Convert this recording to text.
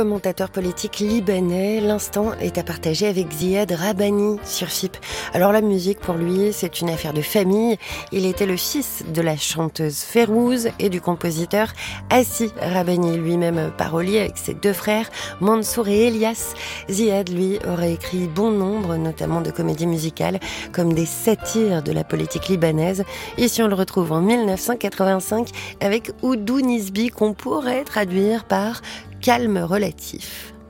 Commentateur politique libanais, l'instant est à partager avec Ziad Rahbani sur FIP. Alors la musique pour lui, c'est une affaire de famille. Il était le fils de la chanteuse Férouz et du compositeur Assi Rahbani, lui-même parolier avec ses deux frères, Mansour et Elias. Ziad, lui, aurait écrit bon nombre, notamment de comédies musicales, comme des satires de la politique libanaise. Ici, on le retrouve en 1985 avec Oudou Nisbi, qu'on pourrait traduire par calme relatif.